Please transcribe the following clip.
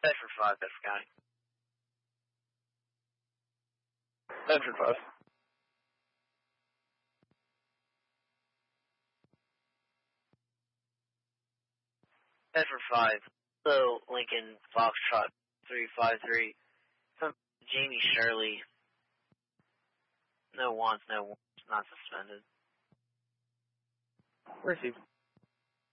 Bedford 5, Bedford County. Bedford 5. Bedford 5. Hello, Lincoln Foxtrot 353. From Jamie Shirley. No wants, not suspended. Received.